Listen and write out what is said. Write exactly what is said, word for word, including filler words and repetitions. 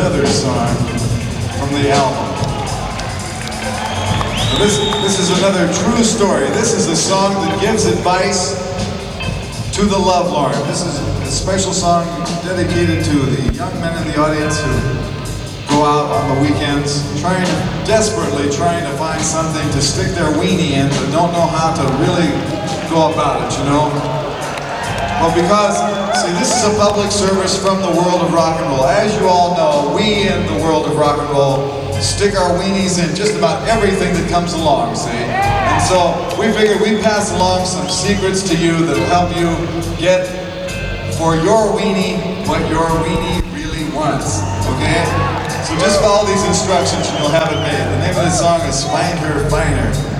another song from the album. This, this is another true story. This is a song that gives advice to the lovelorn. This is a special song dedicated to the young men in the audience who go out on the weekends trying, desperately trying to find something to stick their weenie in, but don't know how to really go about it, you know? Well, because, see, this is a public service from the world of rock and roll. As you all know, we in the world of rock and roll stick our weenies in just about everything that comes along, see? And so we figured we'd pass along some secrets to you that'll help you get for your weenie what your weenie really wants, okay? So just follow these instructions and you'll have it made. The name of the song is Find Her Finer.